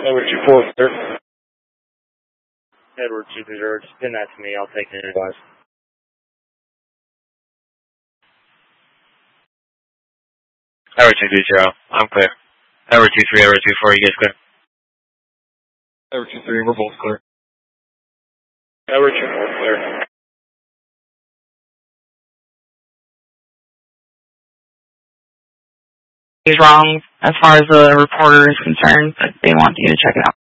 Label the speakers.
Speaker 1: Edward 2-4, clear.
Speaker 2: Edward 2-0, just pin that to me. I'll take the advice.
Speaker 3: Edward 2-0, I'm clear. Edward 2-3, Edward 2-4, you guys clear?
Speaker 1: Edward 2-3, we're both clear.
Speaker 2: Edward 2-4, clear.
Speaker 4: He's wrong as far as the reporter is concerned, but they want you to check it out.